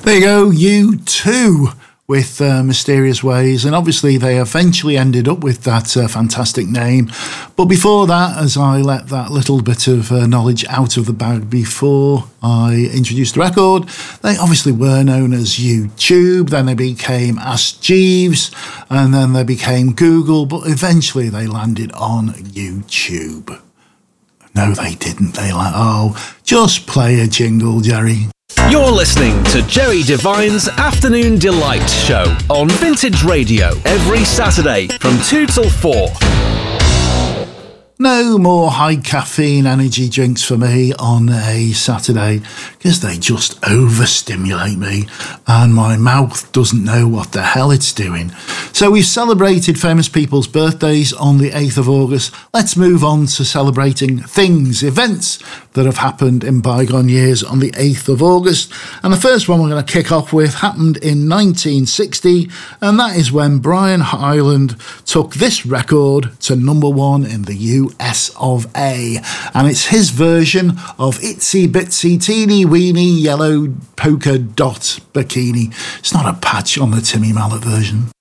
There you go, U2 with Mysterious Ways, and obviously they eventually ended up with that fantastic name. But before that, as I let that little bit of knowledge out of the bag before I introduced the record, they obviously were known as YouTube, then they became Ask Jeeves, and then they became Google, but eventually they landed on YouTube. No, they didn't. Just play a jingle, Jerry. You're listening to Jerry Devine's Afternoon Delight Show on Vintage Radio every Saturday from 2 till 4. No more high caffeine energy drinks for me on a Saturday because they just overstimulate me and my mouth doesn't know what the hell it's doing. So we've celebrated famous people's birthdays on the 8th of August. Let's move on to celebrating events that have happened in bygone years on the 8th of August. And the first one we're going to kick off with happened in 1960, and that is when Brian Hyland took this record to number one in the US of A. And it's his version of Itsy Bitsy Teeny Weeny Yellow Polka Dot Bikini. It's not a patch on the Timmy Mallet version.